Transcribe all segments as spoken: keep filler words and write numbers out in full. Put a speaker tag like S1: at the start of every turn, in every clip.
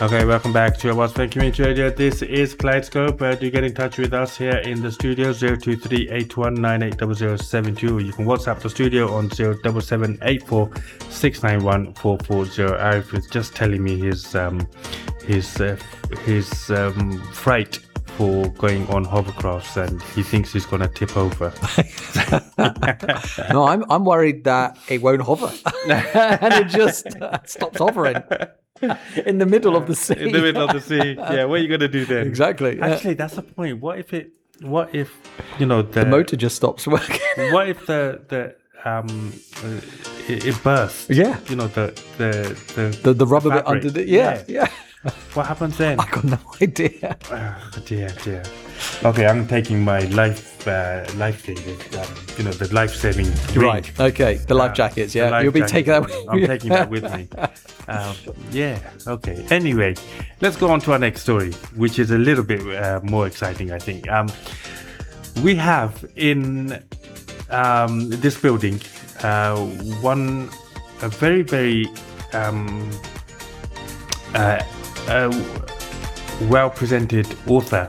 S1: Okay, welcome back to What's Fun Community Radio. This is Kaleidoscope. Uh, do get in touch with us here in the studio, zero two three eight one nine eight zero zero seven two. You can WhatsApp the studio on zero seven seven eight four six nine one four four zero. Arif is just telling me his um, his uh, his um, fright for going on hovercrafts, and he thinks he's going to tip over.
S2: No, I'm I'm worried that it won't hover and it just uh, stops hovering. In the middle of the sea.
S1: In the middle of the sea. Yeah, what are you going to do then?
S2: Exactly. Yeah.
S1: Actually, that's the point. What if it, what if, you know, the,
S2: the motor just stops working?
S1: What if the, the, um, uh, it, it bursts?
S2: Yeah.
S1: You know, the, the, the,
S2: the, the rubber
S1: the
S2: bit under the, yeah, yeah.
S1: yeah. What happens then?
S2: I got no idea.
S1: Oh, dear, dear. Okay, I'm taking my life, uh, life thing, um, you know, the life-saving ring.
S2: Right, okay, the life jackets, yeah.
S1: Life
S2: You'll be
S1: jacket.
S2: taking that with
S1: I'm
S2: you.
S1: taking that with me. Um, yeah, okay. Anyway, let's go on to our next story, which is a little bit uh, more exciting, I think. Um, we have in um, this building uh, one, a very, very um, uh, uh, well-presented author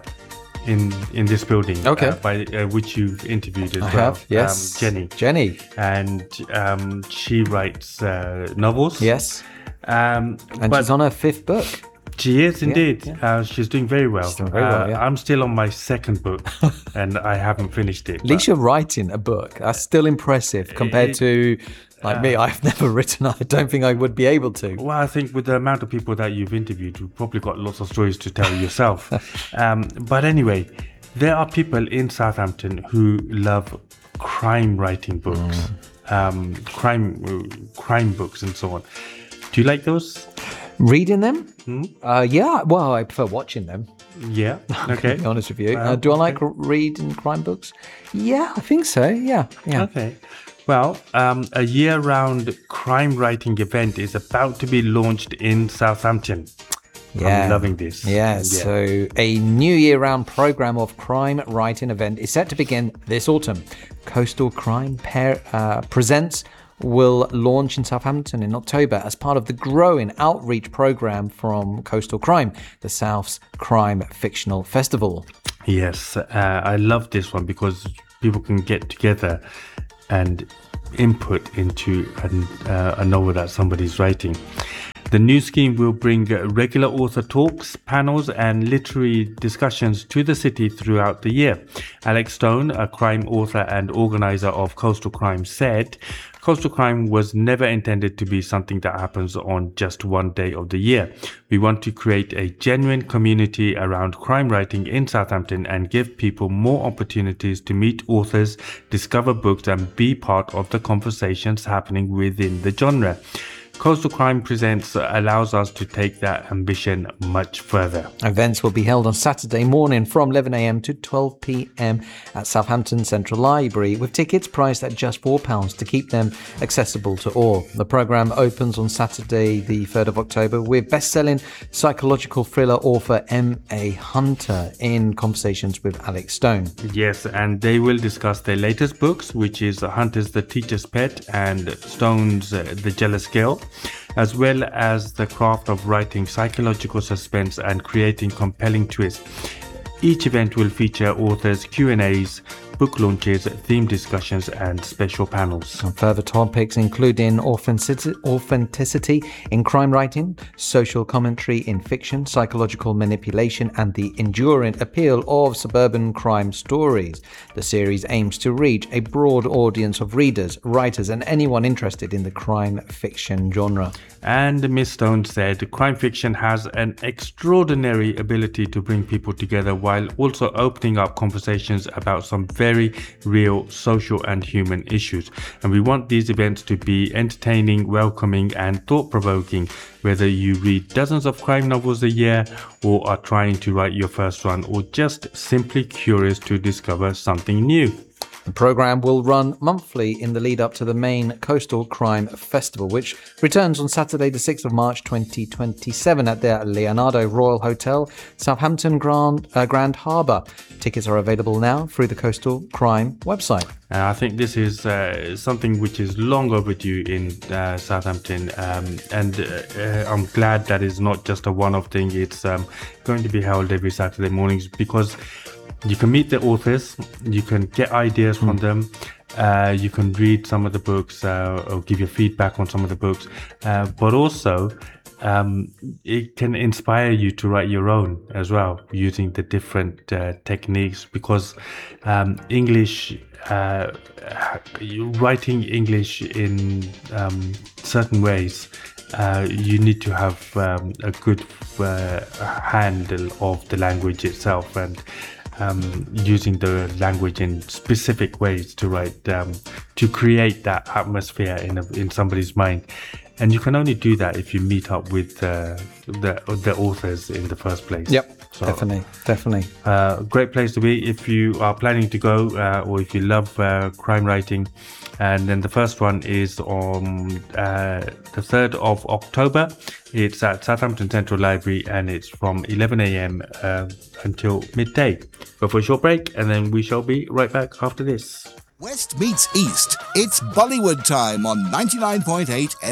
S1: in in this building,
S2: okay,
S1: uh, by uh, which you've interviewed as
S2: I
S1: well.
S2: have, yes,
S1: um, Jenny.
S2: Jenny,
S1: and um, she writes uh, novels.
S2: Yes,
S1: um,
S2: and
S1: but
S2: she's on her fifth book.
S1: She is indeed.
S2: Yeah, yeah.
S1: Uh, she's doing very well.
S2: She's doing very well,
S1: uh,
S2: yeah.
S1: I'm still on my second book, and I haven't finished it.
S2: At least you're writing a book. That's still impressive compared
S1: it,
S2: to. Like uh, me, I've never written. I don't think I would be able to.
S1: Well, I think with the amount of people that you've interviewed, you've probably got lots of stories to tell yourself. um, but anyway, there are people in Southampton who love crime writing books, mm. um, crime uh, crime books, and so on. Do you like those?
S2: Reading them?
S1: Hmm?
S2: Uh, yeah. Well, I prefer watching them.
S1: Yeah. Okay.
S2: To be honest with you,
S1: um,
S2: uh, do I like
S1: okay.
S2: reading crime books? Yeah, I think so. Yeah. Yeah.
S1: Okay. Well, um, a year-round crime writing event is about to be launched in Southampton.
S2: Yeah.
S1: I'm loving this.
S2: Yeah, yeah. So a new year-round program of crime writing event is set to begin this autumn. Coastal Crime Pair, uh, Presents will launch in Southampton in October as part of the growing outreach program from Coastal Crime, the South's crime fictional festival.
S1: Yes, uh, I love this one because people can get together and input into a, uh, a novel that somebody's writing. The new scheme will bring regular author talks, panels and literary discussions to the city throughout the year. Alex Stone, a crime author and organizer of Coastal Crime, said, Coastal Crime was never intended to be something that happens on just one day of the year. We want to create a genuine community around crime writing in Southampton and give people more opportunities to meet authors, discover books and be part of the conversations happening within the genre. Coastal Crime Presents allows us to take that ambition much further.
S2: Events will be held on Saturday morning from eleven a.m. to twelve p.m. at Southampton Central Library, with tickets priced at just four pounds to keep them accessible to all. The programme opens on Saturday the third of October with best-selling psychological thriller author M A Hunter in conversations with Alex Stone.
S1: Yes, and they will discuss their latest books, which is Hunter's The Teacher's Pet and Stone's uh, The Jealous Girl, as well as the craft of writing psychological suspense and creating compelling twists. Each event will feature authors' Q and A's, book launches, theme discussions and special panels.
S2: And further topics including authenticity, authenticity in crime writing, social commentary in fiction, psychological manipulation and the enduring appeal of suburban crime stories. The series aims to reach a broad audience of readers, writers and anyone interested in the crime fiction genre.
S1: And Miss Stone said, crime fiction has an extraordinary ability to bring people together while also opening up conversations about some very real social and human issues. And we want these events to be entertaining, welcoming and thought-provoking, whether you read dozens of crime novels a year or are trying to write your first one or just simply curious to discover something new.
S2: The programme will run monthly in the lead up to the main Coastal Crime Festival, which returns on Saturday the sixth of March twenty twenty-seven at the Leonardo Royal Hotel, Southampton Grand, uh, Grand Harbour. Tickets are available now through the Coastal Crime website.
S1: Uh, I think this is uh, something which is long overdue in uh, Southampton, um, and uh, uh, I'm glad that it's not just a one-off thing. It's um, going to be held every Saturday mornings because you can meet the authors, you can get ideas from mm. them, uh, you can read some of the books uh, or give your feedback on some of the books, uh, but also um, it can inspire you to write your own as well using the different uh, techniques, because um, English, uh, writing English in um, certain ways, Uh, you need to have um, a good uh, handle of the language itself, and um, using the language in specific ways to write, um, to create that atmosphere in a, in somebody's mind. And you can only do that if you meet up with uh, the the authors in the first place.
S2: Yep, so, definitely, definitely.
S1: Uh, great place to be if you are planning to go, uh, or if you love uh, crime writing. And then the first one is on uh, the third of October. It's at Southampton Central Library, and it's from eleven a.m. Uh, until midday. Go for a short break, and then we shall be right back after this.
S3: West meets East. It's Bollywood time on ninety-nine point eight